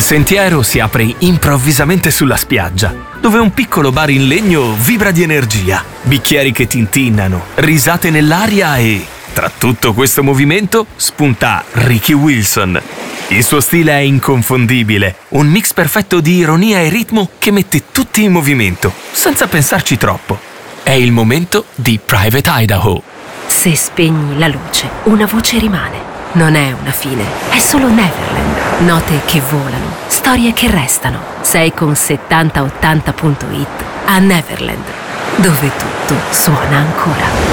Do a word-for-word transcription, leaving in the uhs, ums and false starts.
sentiero si apre improvvisamente sulla spiaggia, dove un piccolo bar in legno vibra di energia, bicchieri che tintinnano, risate nell'aria e, tra tutto questo movimento, spunta Ricky Wilson. Il suo stile è inconfondibile, un mix perfetto di ironia e ritmo che mette tutti in movimento, senza pensarci troppo. È il momento di Private Idaho. Se spegni la luce, una voce rimane. Non è una fine, è solo Neverland. Note che volano, storie che restano. Sei con settanta ottanta punto it a Neverland, dove tutto suona ancora.